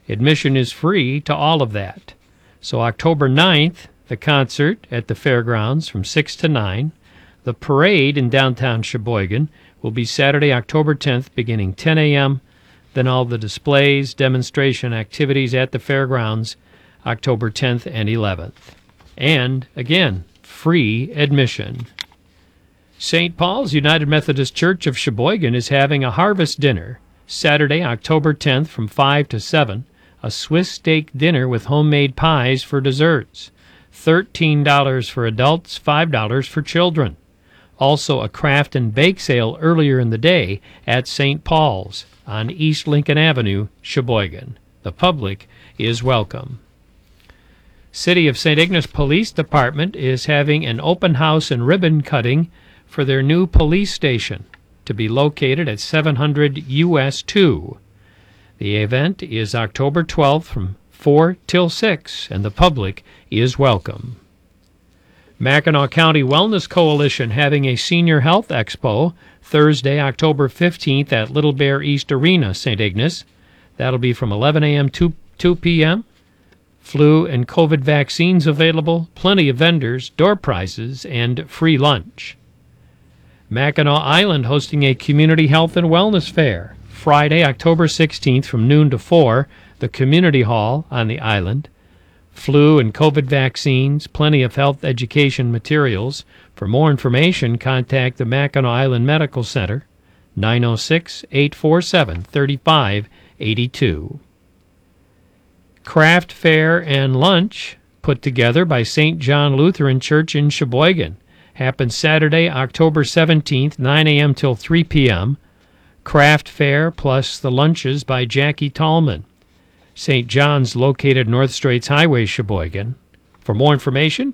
Admission is free to all of that. So October 9th, the concert at the fairgrounds from 6 to 9. The parade in downtown Sheboygan will be Saturday, October 10th, beginning 10 a.m. Then all the displays, demonstration activities at the fairgrounds, October 10th and 11th. And, again, free admission. St. Paul's United Methodist Church of Sheboygan is having a harvest dinner Saturday, October 10th from 5 to 7, a Swiss steak dinner with homemade pies for desserts. $13 for adults, $5 for children. Also a craft and bake sale earlier in the day at St. Paul's on East Lincoln Avenue, Sheboygan. The public is welcome. City of St. Ignace Police Department is having an open house and ribbon cutting for their new police station to be located at 700 US 2. The event is October 12th from 4 till 6, and the public is welcome. Mackinac County Wellness Coalition having a Senior Health Expo Thursday, October 15th at Little Bear East Arena, St. Ignace. That'll be from 11 a.m. to 2 p.m. Flu and COVID vaccines available, plenty of vendors, door prizes, and free lunch. Mackinac Island hosting a Community Health and Wellness Fair Friday, October 16th from noon to 4, the Community Hall on the island. Flu and COVID vaccines, plenty of health education materials. For more information, contact the Mackinac Island Medical Center, 906-847-3582. Craft fair and lunch put together by St. John Lutheran Church in Sheboygan. Happens Saturday, October 17th, 9 a.m. till 3 p.m. Craft fair plus the lunches by Jackie Tallman. St. John's located North Straits Highway, Sheboygan. For more information,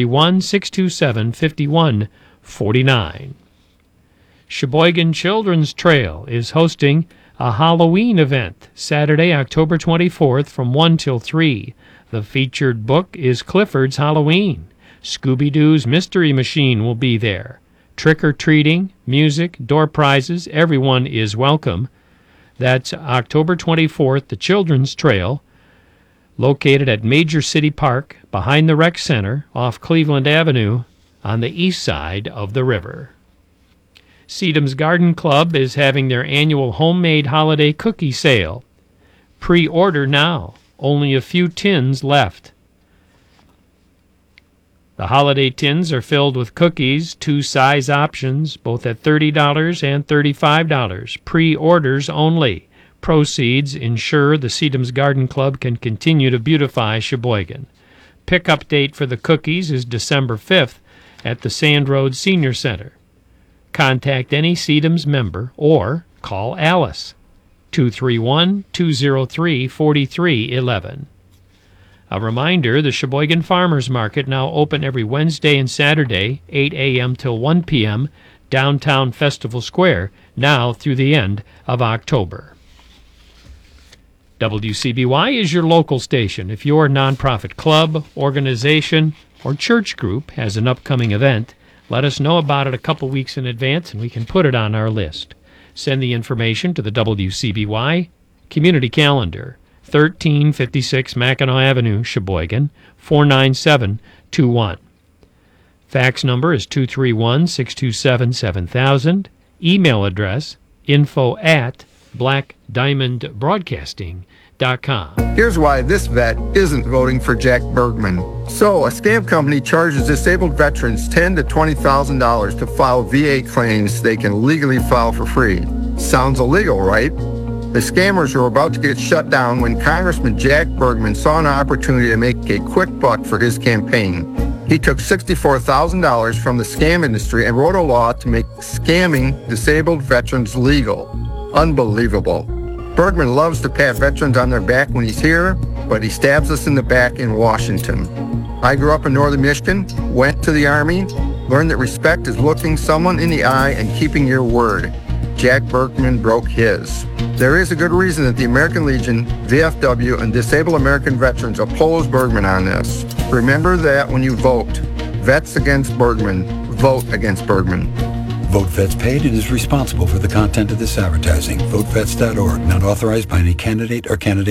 231-627-5149. Sheboygan Children's Trail is hosting a Halloween event Saturday, October 24th from 1 till 3. The featured book is Clifford's Halloween. Scooby-Doo's Mystery Machine will be there. Trick-or-treating, music, door prizes, everyone is welcome. That's October 24th, the Children's Trail, located at Major City Park, behind the Rec Center, off Cleveland Avenue, on the east side of the river. Sedum's Garden Club is having their annual homemade holiday cookie sale. Pre-order now. Only a few tins left. The holiday tins are filled with cookies, 2 size options, both at $30 and $35. Pre-orders only. Proceeds ensure the Sedum's Garden Club can continue to beautify Sheboygan. Pickup date for the cookies is December 5th at the Sand Road Senior Center. Contact any Sedum's member or call Alice, 231-203-4311. A reminder, the Sheboygan Farmers Market now open every Wednesday and Saturday, 8 a.m. till 1 p.m., downtown Festival Square, now through the end of October. WCBY is your local station. If your nonprofit club, organization, or church group has an upcoming event, let us know about it a couple weeks in advance and we can put it on our list. Send the information to the WCBY Community Calendar, 1356 Mackinac Avenue, Sheboygan, 49721. Fax number is 231-627-7000. Email address info@blackdiamondbroadcasting.com. Here's why this vet isn't voting for Jack Bergman. So, a scam company charges disabled veterans $10,000 to $20,000 to file VA claims they can legally file for free. Sounds illegal, right? The scammers were about to get shut down when Congressman Jack Bergman saw an opportunity to make a quick buck for his campaign. He took $64,000 from the scam industry and wrote a law to make scamming disabled veterans legal. Unbelievable. Bergman loves to pat veterans on their back when he's here, but he stabs us in the back in Washington. I grew up in northern Michigan, went to the Army, learned that respect is looking someone in the eye and keeping your word. Jack Bergman broke his. There is a good reason that the American Legion, VFW, and Disabled American Veterans oppose Bergman on this. Remember that when you vote. Vets against Bergman. Vote against Bergman. Vote Vets Paid and is responsible for the content of this advertising. VoteVets.org, not authorized by any candidate or candidate